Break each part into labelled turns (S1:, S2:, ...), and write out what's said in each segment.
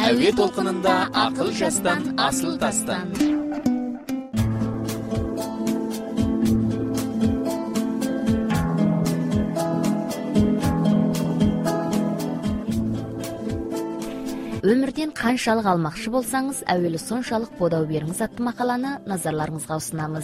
S1: әуе толқынында ақыл жастан, асыл тастан.
S2: Өмірден қаншалық алмақшы болсаңыз, әуелі соншалық бодау беріңіз атты мақаланы назарларыңызға ұсынамыз.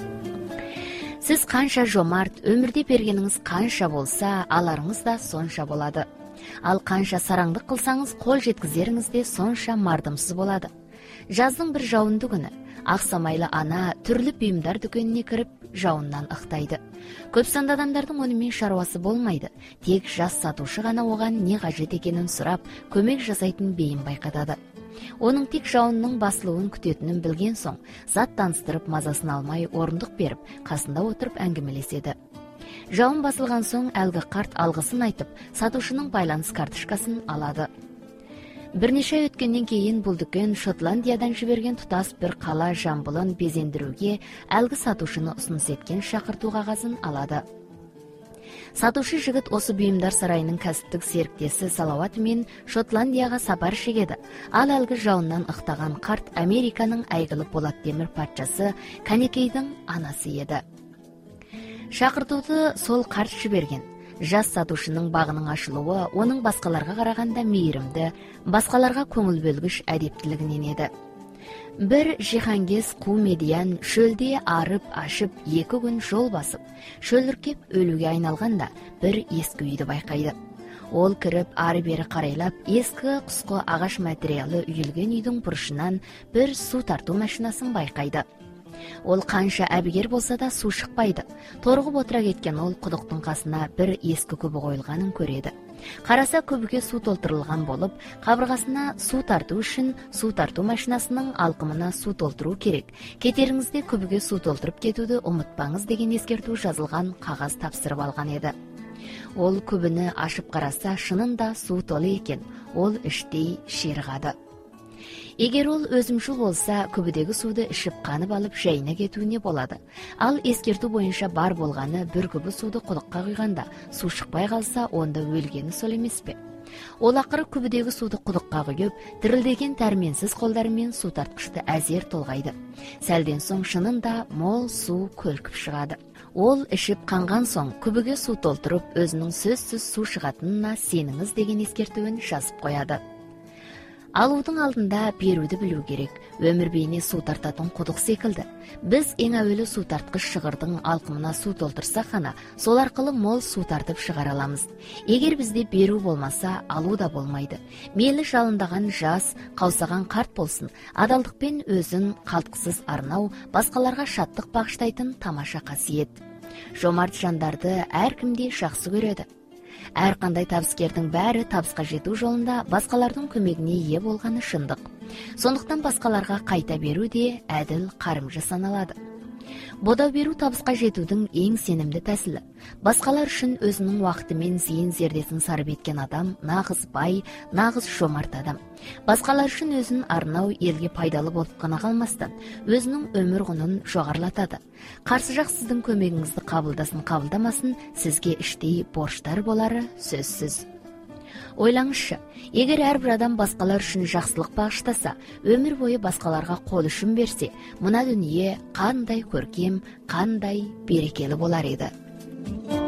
S2: Сіз қанша жомарт, өмірде бергеніңіз қанша болса, аларыңыз да сонша болады. Ал қанша сараңдық қылсаңыз, қол жеткізеріңіз де сонша мардымсыз болады. Жаздың бір жауынды күні, ақсамайлы ана түрлі бұйымдар дүкеніне кіріп, жауыннан ықтайды. Көп санды адамдардың онымен шаруасы болмайды. Тек жас сатушы ғана оған не қажет екенін сұрап, көмек жасайтын бейім байқатады. Оның тек жауынның басылуын күтетінін білген соң, зат таныстырып мазасын алмай орындық беріп, қасында отырып әңгімелеседі. Жауын басылған соң әлгі қарт алғысын айтып, сатушының байланыс карточкасын алады. Бірнеше ай өткеннен кейін бұл дүкен Шотландиядан жіберген тұтас бір қала жамбылын безендіруге әлгі сатушыны ұсыныс еткен шақырту қағазын алады. Сатушы жігіт осы бұйымдар сарайының кәсіптік серіктесі Салауатымен Шотландияға сапар шегеді. Ал әлгі жауыннан ықтаған қарт Американың әйгілі болат темір патшасы Канекейдің анасы еді. Шақыртуды сол қарт жіберген. Жас сатушының бағының ашылуы оның басқаларға қарағанда мейірімді, басқаларға көңіл бөлгіш әдептілігінен еді. Бір жиһангез қу медиян шөлде арып ашып 2 күн жол басып, шөліркеп өлуге айналғанда бір ескі үйді байқайды. Ол кіріп ары-бері қарайлап, ескі құсқы ағаш материалы үйілген үйдің бұрышынан бір су тарту машинасын байқайды. Ол қанша әбігер болса да су шықпайды. Торғып отыра кеткен ол құдықтың қасына бір ескі күбі қойылғанын көреді. Қараса күбіге су толтырылған болып, қабырғасына су тарту үшін су тарту машинасының алқымына су толтыру керек. Кетеріңізде күбіге су толтырып кетуді ұмытпаңыз деген ескерту жазылған қағаз тапсырып алған еді. Ол күбіні ашып қараса, шынында су толы екен. Ол іштей ширығады. Егер ол өзімшіл болса, күбідегі суды ішіп қанып алып жайына кетуіне болады. Ал ескерту бойынша бар болғаны бір күбі суды құдыққа құйғанда, су шықпай қалса, онда өлгені сол емес пе? Ол ақыры күбідегі суды құдыққа құйып, дірілдеген тәрменсіз қолдарымен су тартқышты әзер толғайды. Сәлден соң шынында мол су көлкіп шығады. Ол ішіп қанған соң күбіге су толтырып, өзінің сөзсіз су шығатынына сеніңіз деген ескертуін жазып қояды. Алудың алдында беруді білу керек. Өмір бейне су тартатын құдық секілді. Біз ең әуелі су тартқыш шығырдың алқымына су толтырсақ қана, сол арқылы мол су тартып шығара аламыз. Егер бізде беру болмаса, алу да болмайды. Мейлі жалындаған жас, қаусаған қарт болсын, адалдықпен өзін қалтқысыз арнау, басқаларға шаттық бағыштайтын тамаша қасиет. Жомарт жандарды әркімде жақсы көреді. Әрқандай табыскердің бәрі табысқа жету жолында басқалардың көмегіне ие болғаны шындық. Сондықтан басқаларға қайта беру де әділ қарымжы саналады. Бодау беру табысқа жетудің ең сенімді тәсілі. Басқалар үшін өзінің уақыты мен зейін зердесін сарып еткен адам нағыз бай, нағыз жомарт адам. Басқалар үшін өзін арнау, елге пайдалы болып қана қалмастан, өзінің өмір құнын жоғарылатады. Қарсы жақ сіздің көмегіңізді қабылдасын, қабылдамасын, сізге іштей борыштар болары сөзсіз. Ойлаңызшы, егер әрбір адам басқалар үшін жақсылық бағыштаса, өмір бойы басқаларға қол ұшын берсе, мына дүние қандай көркем, қандай берекелі болар еді.